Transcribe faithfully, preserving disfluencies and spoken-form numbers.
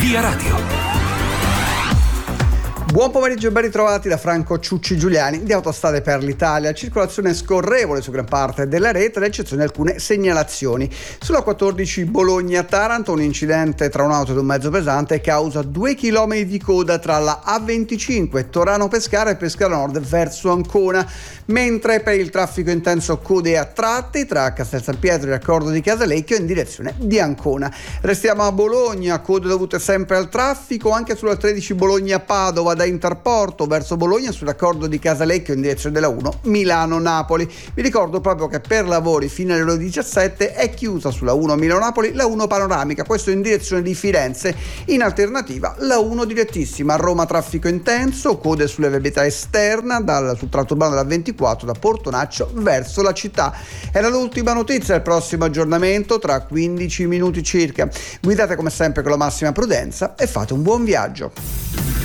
Via Radio. Buon pomeriggio e ben ritrovati da Franco Ciucci Giuliani di Autostrade per l'Italia. Circolazione scorrevole su gran parte della rete, ad eccezione di alcune segnalazioni. Sulla quattordici Bologna-Taranto un incidente tra un'auto ed un mezzo pesante causa due chilometri di coda tra la A venticinque Torano Pescara e Pescara Nord verso Ancona, mentre per il traffico intenso code a tratti tra Castel San Pietro e il raccordo di Casalecchio in direzione di Ancona. Restiamo a Bologna, code dovute sempre al traffico anche sulla tredici Bologna-Padova da Interporto verso Bologna sul raccordo di Casalecchio in direzione della uno Milano-Napoli. Vi ricordo proprio che per lavori fino alle ore diciassette è chiusa sulla uno Milano-Napoli la uno panoramica, questo in direzione di Firenze. In alternativa la uno direttissima. A Roma traffico intenso, code sulle viabilità esterna dal sul tratto urbano della ventiquattro da Portonaccio verso la città. Era l'ultima notizia, il prossimo aggiornamento tra quindici minuti circa. Guidate come sempre con la massima prudenza e fate un buon viaggio.